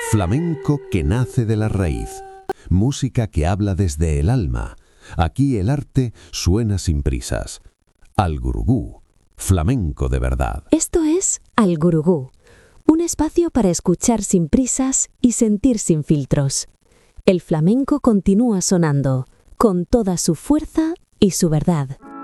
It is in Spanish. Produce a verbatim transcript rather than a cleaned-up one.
Flamenco que nace de la raíz. Música que habla desde el alma. Aquí el arte suena sin prisas. Al Gurugú, flamenco de verdad. Esto es Al Gurugú, un espacio para escuchar sin prisas y sentir sin filtros. El flamenco continúa sonando, con toda su fuerza y su verdad.